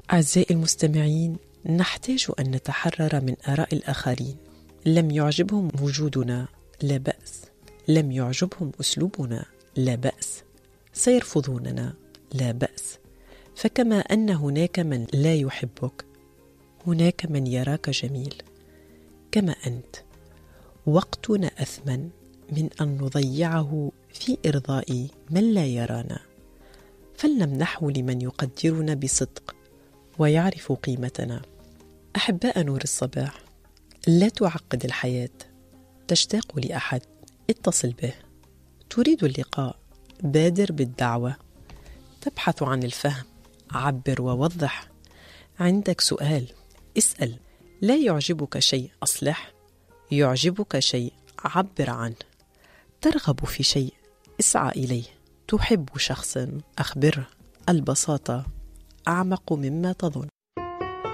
أعزائي المستمعين، نحتاج أن نتحرر من آراء الآخرين. لم يعجبهم وجودنا، لا بأس. لم يعجبهم أسلوبنا، لا بأس. سيرفضوننا، لا بأس. فكما أن هناك من لا يحبك، هناك من يراك جميل كما أنت. وقتنا أثمن من أن نضيعه في إرضاء من لا يرانا. فلنمنحه لمن يقدرنا بصدق ويعرف قيمتنا. أحباء نور الصباح، لا تعقد الحياة. تشتاق لأحد؟ اتصل به. تريد اللقاء؟ بادر بالدعوة. تبحث عن الفهم؟ عبر ووضح. عندك سؤال؟ اسأل. لا يعجبك شيء؟ أصلح. يعجبك شيء؟ عبر عنه. ترغب في شيء؟ اسعى إليه. تحب شخصا؟ أخبره. البساطة أعمق مما تظن.